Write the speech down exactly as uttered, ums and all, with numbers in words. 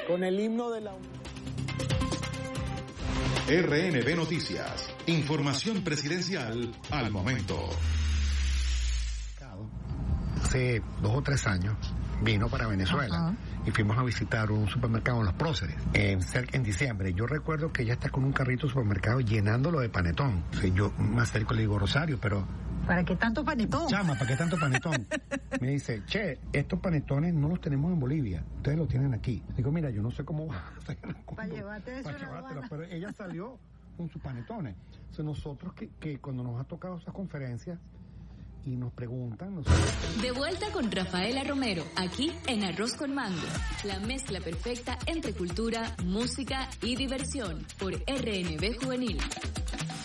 con el himno de la... R N B Noticias, información presidencial al momento. Hace dos o tres años vino para Venezuela. Ajá. Y fuimos a visitar un supermercado en Los Próceres en, en diciembre. Yo recuerdo que ella está con un carrito de supermercado llenándolo de panetón. O sea, yo me acerco y le digo, Rosario, pero... ¿Para qué tanto panetón? Chama, ¿para qué tanto panetón? Me dice, che, estos panetones no los tenemos en Bolivia, ustedes los tienen aquí. Digo, mira, yo no sé cómo va a hacer. Para llevarte eso. Para llevártelo, pero ella salió con sus panetones. O sea, nosotros que, que cuando nos ha tocado esas conferencias y nos preguntan... Nosotros... De vuelta con Rafaela Romero, aquí en Arroz con Mango. La mezcla perfecta entre cultura, música y diversión por R N B Juvenil.